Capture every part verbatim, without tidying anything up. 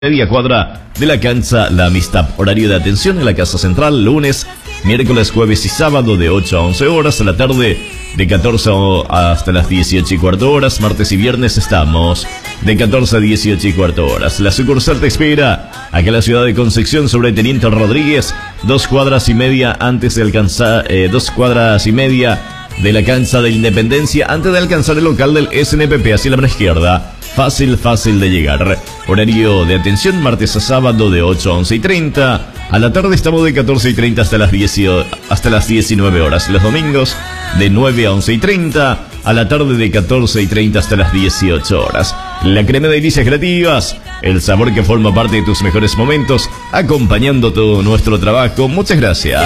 Media cuadra de la cancha La Amistad. Horario de atención en la Casa Central, lunes, miércoles, jueves y sábado de ocho a once horas. A la tarde de catorce hasta las dieciocho y cuarto horas. Martes y viernes estamos de catorce a dieciocho y cuarto horas. La sucursal te espera acá en la ciudad de Concepción sobre Teniente Rodríguez. Dos cuadras y media antes de alcanzar, eh, dos cuadras y media de la cancha de Independencia antes de alcanzar el local del S N P P hacia la mano izquierda. Fácil, fácil de llegar. Horario de atención martes a sábado de ocho a once y treinta. A la tarde estamos de catorce y treinta hasta las diez, hasta las diecinueve horas. Los domingos de nueve a once y treinta. A la tarde de catorce y treinta hasta las dieciocho horas. La crema de delicias creativas, el sabor que forma parte de tus mejores momentos, acompañando todo nuestro trabajo. Muchas gracias.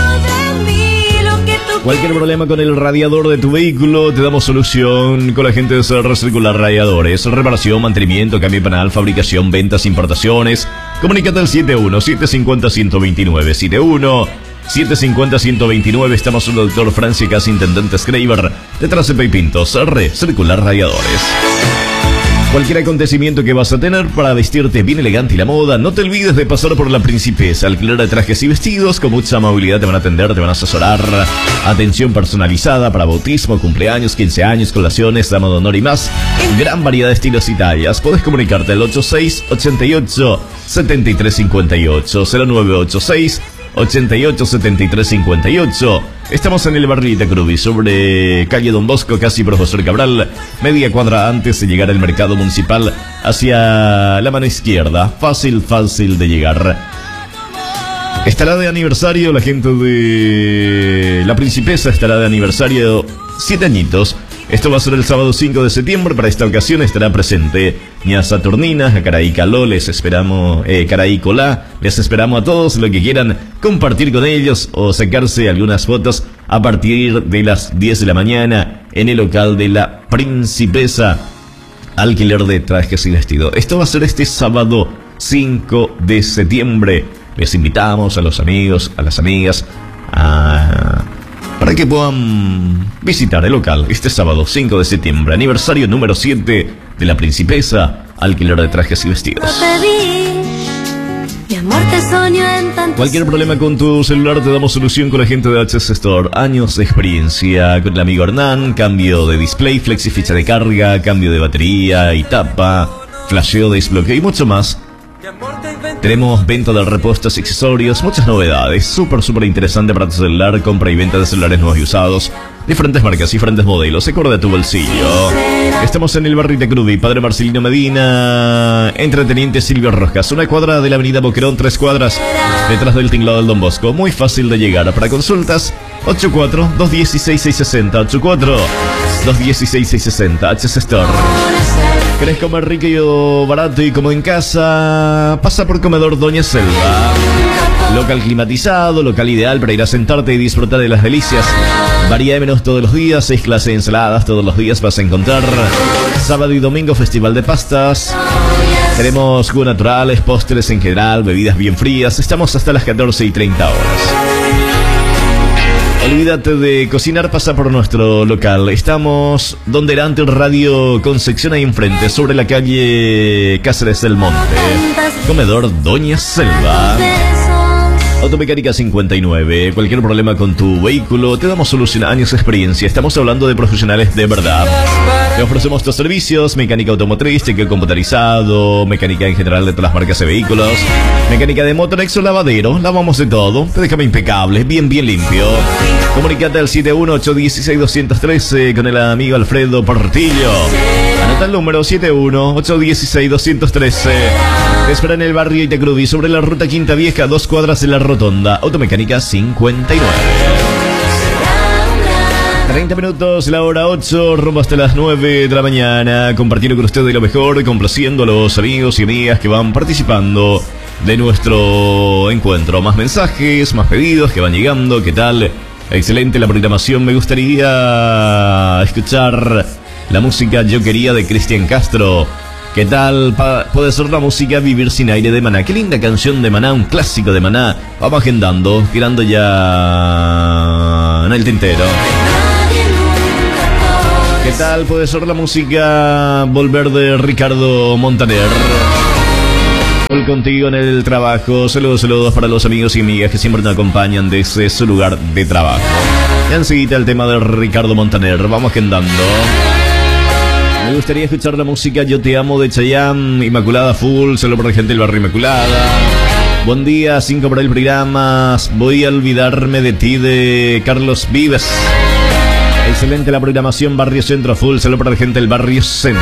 Cualquier problema con el radiador de tu vehículo, te damos solución con la gente de C R Circular Radiadores. Reparación, mantenimiento, cambio panal, fabricación, ventas, importaciones. Comunícate al siete uno siete cinco cero uno dos nueve. siete uno siete cinco cero uno dos nueve. Estamos en el doctor Francia, casi Intendente Schreiber, detrás de Pay Pinto. C R Circular Radiadores. Cualquier acontecimiento que vas a tener para vestirte bien elegante y la moda, no te olvides de pasar por La Principesa. Alquiler de trajes y vestidos, con mucha amabilidad te van a atender, te van a asesorar. Atención personalizada para bautismo, cumpleaños, quince años, colaciones, dama de honor y más. Gran variedad de estilos y tallas. Puedes comunicarte al ochenta y seis, ochenta y ocho, setenta y tres cincuenta y ocho, cero nueve ochenta y seis, ochenta y ocho, setenta y tres cincuenta y ocho. Estamos en el barrio Itacrubi, sobre calle Don Bosco, casi Profesor Cabral, media cuadra antes de llegar al mercado municipal hacia la mano izquierda. Fácil, fácil de llegar. Estará de aniversario la gente de La Principesa, estará de aniversario siete añitos. Esto va a ser el sábado cinco de septiembre. Para esta ocasión estará presente Ña Saturnina, a Caraí Caló, les esperamos, eh, Caraí Colá, les esperamos a todos los que quieran compartir con ellos o sacarse algunas fotos a partir de las diez de la mañana en el local de La Principesa. Alquiler de trajes y vestidos. Esto va a ser este sábado cinco de septiembre. Les invitamos a los amigos, a las amigas, a... para que puedan visitar el local este sábado cinco de septiembre, aniversario número siete de La Principesa, alquiler de trajes y vestidos. Cualquier problema con tu celular te damos solución con la gente de H S Store. Años de experiencia con el amigo Hernán, cambio de display, flexificha de carga, cambio de batería y tapa, flasheo, desbloqueo y mucho más. Tenemos venta de repuestos y accesorios, muchas novedades, súper súper interesante para tu celular, compra y venta de celulares nuevos y usados, diferentes marcas, diferentes modelos, acorde a tu bolsillo. Estamos en el barrio de Crudy, Padre Marcelino Medina, entre Teniente Silvio Rojas, una cuadra de la avenida Boquerón, tres cuadras detrás del tinglado del Don Bosco, muy fácil de llegar. Para consultas, ochenta y cuatro, doscientos dieciséis, seiscientos sesenta, ochenta y cuatro, doscientos dieciséis, seiscientos sesenta, H S Store. ¿Querés comer rico y barato y como en casa? Pasa por Comedor Doña Selva. Local climatizado, local ideal para ir a sentarte y disfrutar de las delicias. Variedad de menús todos los días, seis clases de ensaladas todos los días vas a encontrar. Sábado y domingo, festival de pastas. Tenemos jugos naturales, postres en general, bebidas bien frías. Estamos hasta las catorce y treinta horas. Olvídate de cocinar, pasa por nuestro local. Estamos donde era antes Radio Concepción, ahí enfrente, sobre la calle Cáceres del Monte. Comedor Doña Selva. Automecánica cincuenta y nueve. Cualquier problema con tu vehículo, te damos solución, años de experiencia. Estamos hablando de profesionales de verdad. Te ofrecemos tus servicios: mecánica automotriz, chequeo computarizado, mecánica en general de todas las marcas de vehículos, mecánica de motor, exo, lavadero, lavamos de todo, te dejamos impecable, bien bien limpio. Comunicate al siete uno ocho uno seis, dos uno tres con el amigo Alfredo Portillo. Anota el número siete uno ocho uno seis, dos uno tres. Te espera en el barrio Itacrubi, sobre la ruta Quinta Vieja, dos cuadras de la Rotonda. Automecánica cincuenta y nueve. treinta minutos, la hora ocho, rumbo hasta las nueve de la mañana. Compartiendo con ustedes lo mejor, complaciendo a los amigos y amigas que van participando de nuestro encuentro. Más mensajes, más pedidos que van llegando. ¿Qué tal? Excelente la programación. Me gustaría escuchar la música Yo Quería de Cristian Castro. ¿Qué tal? Pa- puede ser la música Vivir Sin Aire de Maná. Qué linda canción de Maná, un clásico de Maná. Vamos agendando, tirando ya en el tintero. ¿Qué tal? Puede ser la música Volver de Ricardo Montaner. Hoy contigo en el trabajo. Saludos, saludos para los amigos y amigas que siempre nos acompañan desde su lugar de trabajo. Y enseguida el tema de Ricardo Montaner. Vamos agendando. Me gustaría escuchar la música Yo Te Amo de Chayanne, Inmaculada Full, solo para la gente del barrio Inmaculada. Buen día, cinco para el programa. Voy a olvidarme de ti de Carlos Vives. Excelente la programación, Barrio Centro Full, solo para la gente del barrio Centro.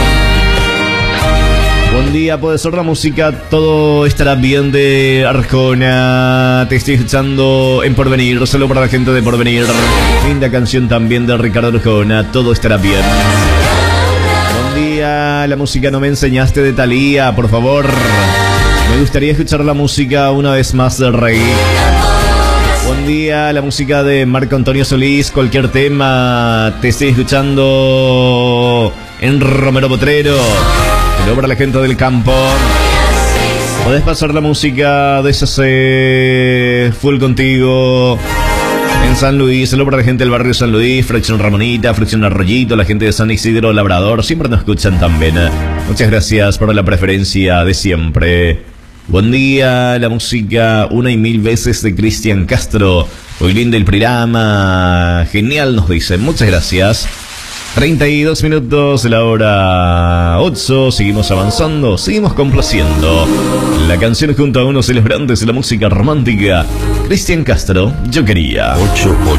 Buen día, puede ser la música Todo Estará Bien de Arjona. Te estoy escuchando en Porvenir, solo para la gente de Porvenir. Linda canción también de Ricardo Arjona, Todo Estará Bien. Buen día, la música No Me Enseñaste de Thalía, por favor. Me gustaría escuchar la música una vez más de Rey. Buen día, la música de Marco Antonio Solís, cualquier tema. Te estoy escuchando en Romero Potrero. Pero para la gente del campo. Podés pasar la música de C C Full contigo en San Luis, solo para la gente del barrio San Luis, Fracción Ramonita, Fracción Arroyito, la gente de San Isidro Labrador, siempre nos escuchan también. Muchas gracias por la preferencia de siempre. Buen día, la música Una y Mil Veces de Cristian Castro. Muy lindo el programa, genial nos dice, muchas gracias. treinta y dos minutos de la hora ocho, seguimos avanzando, seguimos complaciendo la canción junto a unos celebrantes de la música romántica. Cristian Castro, Yo Quería. ocho ocho